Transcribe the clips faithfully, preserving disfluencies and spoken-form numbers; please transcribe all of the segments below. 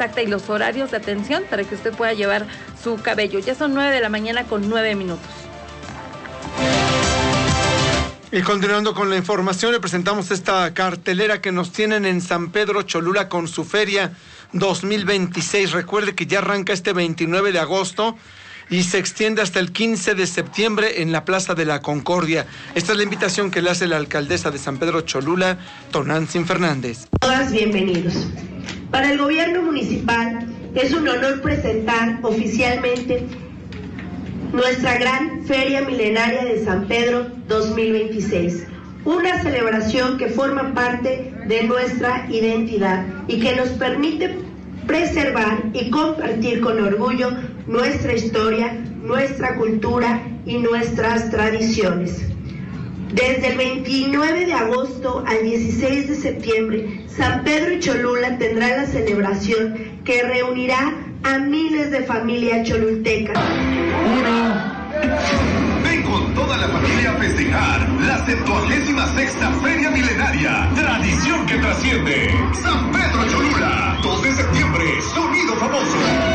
exacta y los horarios de atención para que usted pueda llevar su cabello. Ya son nueve de la mañana con nueve minutos. Y continuando con la información, le presentamos esta cartelera que nos tienen en San Pedro Cholula con su feria dos mil veintiséis. Recuerde que ya arranca este veintinueve de agosto y se extiende hasta el quince de septiembre en la Plaza de la Concordia. Esta es la invitación que le hace la alcaldesa de San Pedro Cholula, Tonantzin Fernández. Todas bienvenidos. Para el gobierno municipal es un honor presentar oficialmente nuestra gran Feria Milenaria de San Pedro dos mil veintiséis, una celebración que forma parte de nuestra identidad y que nos permite preservar y compartir con orgullo nuestra historia, nuestra cultura y nuestras tradiciones. Desde el veintinueve de agosto al dieciséis de septiembre, San Pedro y Cholula tendrá la celebración que reunirá a miles de familias cholultecas. Uno. Ven con toda la familia a festejar la septuagésima sexta Feria Milenaria, tradición que trasciende. San Pedro Cholula, dos de septiembre, sonido famoso.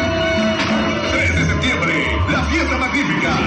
tres de septiembre, la fiesta magnífica.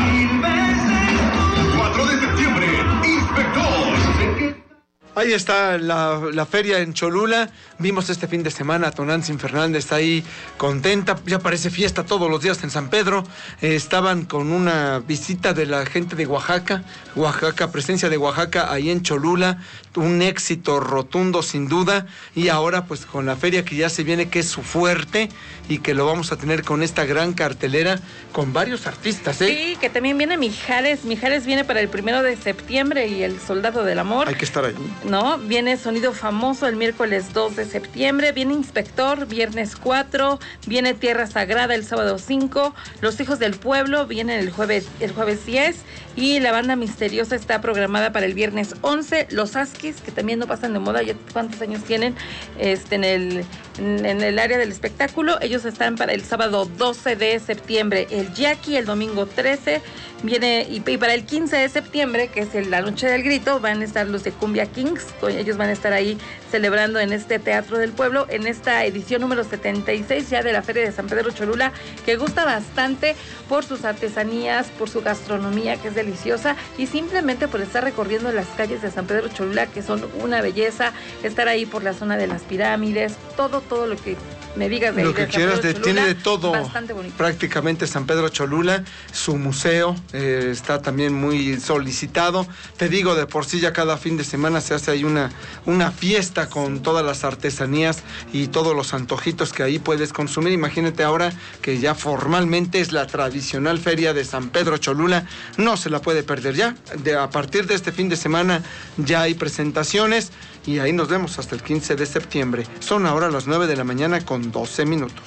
cuatro de septiembre, inspector. Ahí está la, la feria en Cholula. Vimos este fin de semana a Tonantzin Fernández ahí contenta. Ya parece fiesta todos los días en San Pedro. Eh, estaban con una visita de la gente de Oaxaca. Oaxaca, presencia de Oaxaca ahí en Cholula. Un éxito rotundo sin duda. Y ahora pues con la feria que ya se viene, que es su fuerte y que lo vamos a tener con esta gran cartelera con varios artistas, ¿eh? Sí, que también viene Mijares. Mijares viene para el primero de septiembre y el Soldado del Amor. Hay que estar allí. ¿No? Viene Sonido Famoso el miércoles dos de septiembre, viene Inspector viernes cuatro, viene Tierra Sagrada el sábado cinco, Los Hijos del Pueblo vienen el jueves, el jueves diez y la Banda Misteriosa está programada para el viernes once, Los Askis, que también no pasan de moda, ya cuántos años tienen este, en, el, en, en el área del espectáculo, ellos están para el sábado doce de septiembre, el Jackie el domingo trece, viene y, y para el quince de septiembre, que es el, la Noche del Grito, van a estar los de Cumbia Kings. Ellos van a estar ahí celebrando en este Teatro del Pueblo, en esta edición número setenta y seis ya de la Feria de San Pedro Cholula, que gusta bastante por sus artesanías, por su gastronomía, que es deliciosa, y simplemente por estar recorriendo las calles de San Pedro Cholula, que son una belleza, estar ahí por la zona de las pirámides, todo, todo lo que me digas de lo que de quieras, de, Cholula, tiene de todo, bastante bonito. Prácticamente San Pedro Cholula, su museo eh, está también muy solicitado. Te digo, de por sí ya cada fin de semana se hace ahí una, una fiesta con todas las artesanías y todos los antojitos que ahí puedes consumir. Imagínate ahora que ya formalmente es la tradicional feria de San Pedro Cholula, no se la puede perder ya. De, a partir de este fin de semana ya hay presentaciones y ahí nos vemos hasta el quince de septiembre. Son ahora las nueve de la mañana con doce minutos.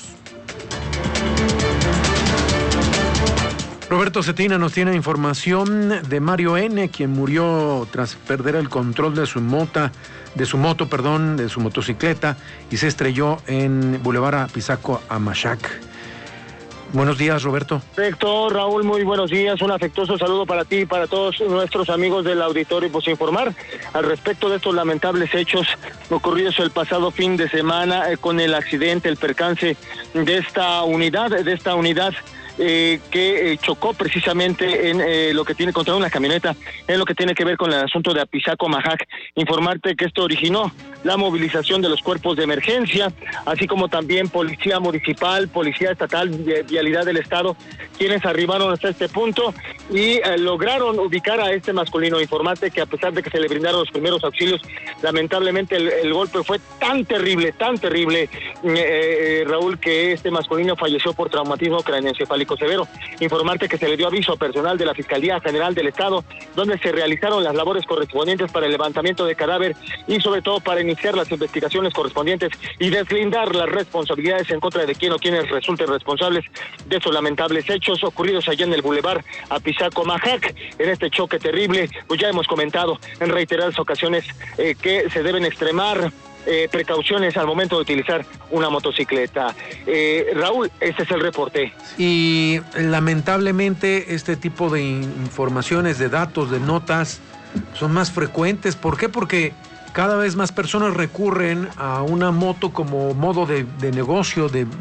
Roberto Cetina nos tiene información de Mario N., quien murió tras perder el control de su mota, de su moto, perdón, de su motocicleta y se estrelló en Boulevard Apizaco, Amachac. Buenos días, Roberto. Perfecto, Raúl, muy buenos días. Un afectuoso saludo para ti y para todos nuestros amigos del auditorio. Pues informar al respecto de estos lamentables hechos ocurridos el pasado fin de semana eh, con el accidente, el percance de esta unidad, de esta unidad Eh, que eh, chocó precisamente en eh, lo que tiene contra una camioneta, en lo que tiene que ver con el asunto de Apizaco, Amachac. Informarte que esto originó la movilización de los cuerpos de emergencia, así como también policía municipal, policía estatal, vialidad del estado, quienes arribaron hasta este punto y eh, lograron ubicar a este masculino. Informarte que a pesar de que se le brindaron los primeros auxilios, lamentablemente el, el golpe fue tan terrible, tan terrible, eh, eh, Raúl, que este masculino falleció por traumatismo craneoencefálico severo. Informarte que se le dio aviso a personal de la Fiscalía General del Estado, donde se realizaron las labores correspondientes para el levantamiento de cadáver y sobre todo para iniciar las investigaciones correspondientes y deslindar las responsabilidades en contra de quien o quienes resulten responsables de estos lamentables hechos ocurridos allá en el Boulevard Apizaco, Amachac. En este choque terrible, pues ya hemos comentado en reiteradas ocasiones eh, que se deben extremar Eh, precauciones al momento de utilizar una motocicleta. Eh, Raúl, este es el reporte. Y lamentablemente este tipo de informaciones, de datos, de notas, son más frecuentes. ¿Por qué? Porque cada vez más personas recurren a una moto como modo de, de negocio, de